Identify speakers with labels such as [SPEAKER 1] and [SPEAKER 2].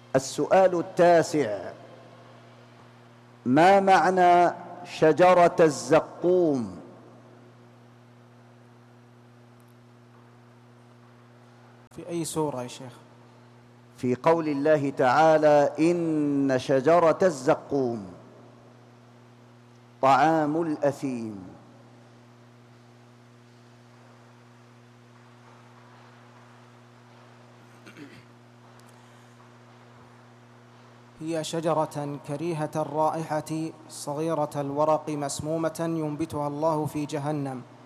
[SPEAKER 1] السؤال التاسع: ما معنى شجرة الزقوم؟
[SPEAKER 2] في أي سورة يا شيخ؟
[SPEAKER 1] في قول الله تعالى: إن شجرة الزقوم طعام الأثيم.
[SPEAKER 2] هي شجرة كريهة الرائحة صغيرة الورق مسمومة ينبتها الله في جهنم